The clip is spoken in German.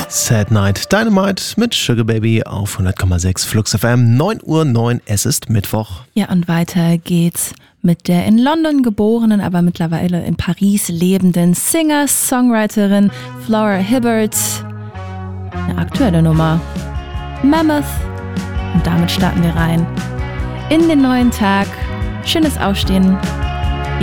Sad Night Dynamite mit Sugar Baby auf 100,6 Flux FM, 9:09 Uhr, es ist Mittwoch. Ja, und weiter geht's mit der in London geborenen, aber mittlerweile in Paris lebenden Singer-Songwriterin Flora Hibbert. Eine aktuelle Nummer, Mammoth. Und damit starten wir rein in den neuen Tag. Schönes Aufstehen